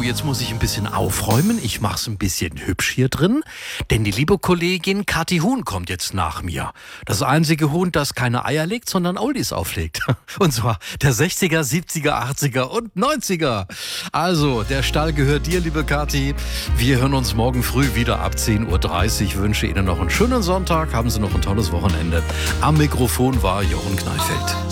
jetzt muss ich ein bisschen aufräumen. Ich mach's ein bisschen hübsch hier drin, denn die liebe Kollegin Kathi Huhn kommt jetzt nach mir. Das einzige Huhn, das keine Eier legt, sondern Oldies auflegt. Und zwar der 60er, 70er, 80er und 90er. Also, der Stall gehört dir, liebe Kathi. Wir hören uns morgen früh wieder ab 10:30 Uhr. Ich wünsche Ihnen noch einen schönen Sonntag. Haben Sie noch ein tolles Wochenende. Am Mikrofon war Jochen Kneifeldt.